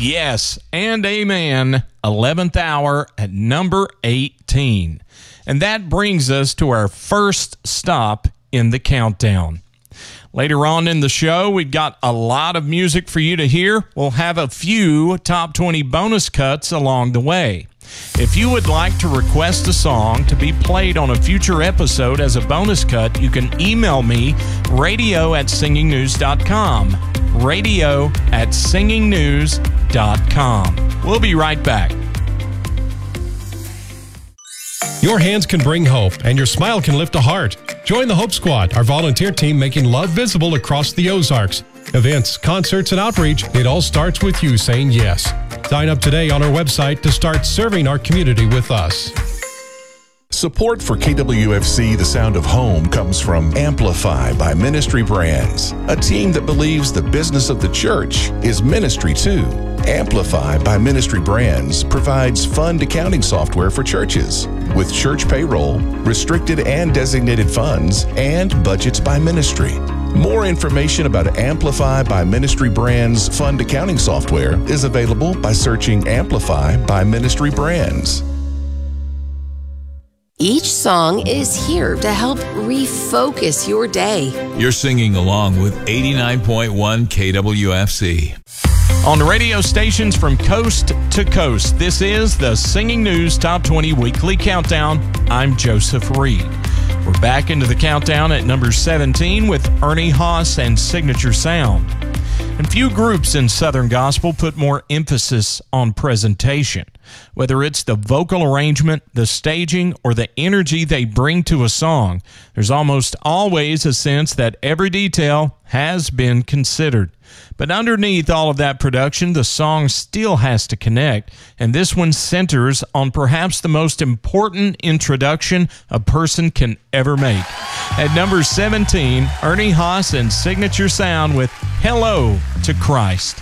Yes, and amen. 11th hour at number 18. And that brings us to our first stop in the countdown. Later on in the show, we've got a lot of music for you to hear. We'll have a few top 20 bonus cuts along the way. If you would like to request a song to be played on a future episode as a bonus cut, you can email me, radio@singingnews.com. radio@singingnews.com. We'll be right back. Your hands can bring hope, and your smile can lift a heart. Join the Hope Squad, our volunteer team making love visible across the Ozarks. Events, concerts, and outreach, it all starts with you saying yes. Sign up today on our website to start serving our community with us. Support for KWFC The Sound of Home comes from Amplify by Ministry Brands, a team that believes the business of the church is ministry too. Amplify by Ministry Brands provides fund accounting software for churches with church payroll, restricted and designated funds, and budgets by ministry. More information about Amplify by Ministry Brands fund accounting software is available by searching Amplify by Ministry Brands. Each song is here to help refocus your day. You're singing along with 89.1 KWFC. On radio stations from coast to coast, this is the Singing News Top 20 Weekly Countdown. I'm Joseph Reed. We're back into the countdown at number 17 with Ernie Haas and Signature Sound. And few groups in Southern Gospel put more emphasis on presentation. Whether it's the vocal arrangement, the staging, or the energy they bring to a song, there's almost always a sense that every detail has been considered. But underneath all of that production, the song still has to connect, and this one centers on perhaps the most important introduction a person can ever make. At number 17, Ernie Haas and Signature Sound with Hello to Christ.